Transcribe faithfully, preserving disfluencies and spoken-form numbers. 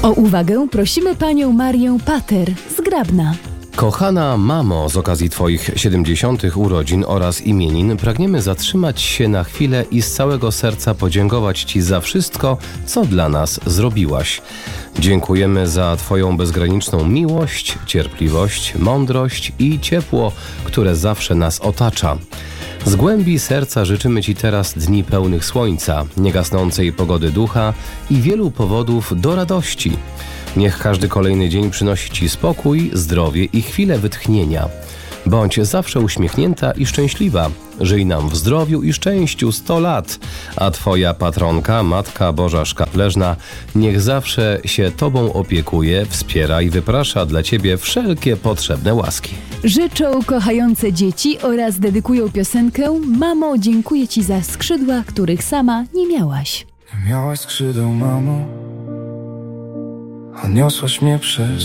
O uwagę prosimy panią Marię Pater z Grabna. Kochana mamo, z okazji Twoich siedemdziesiątych urodzin oraz imienin pragniemy zatrzymać się na chwilę i z całego serca podziękować Ci za wszystko, co dla nas zrobiłaś. Dziękujemy za Twoją bezgraniczną miłość, cierpliwość, mądrość i ciepło, które zawsze nas otacza. Z głębi serca życzymy Ci teraz dni pełnych słońca, niegasnącej pogody ducha i wielu powodów do radości. Niech każdy kolejny dzień przynosi Ci spokój, zdrowie i chwilę wytchnienia. Bądź zawsze uśmiechnięta i szczęśliwa. Żyj nam w zdrowiu i szczęściu sto lat, a Twoja patronka, Matka Boża Szkapleżna, niech zawsze się Tobą opiekuje, wspiera i wyprasza dla Ciebie wszelkie potrzebne łaski. Życzą kochające dzieci oraz dedykują piosenkę Mamo, dziękuję Ci za skrzydła, których sama nie miałaś. Nie miałaś skrzydeł, mamo, a niosłaś mnie przez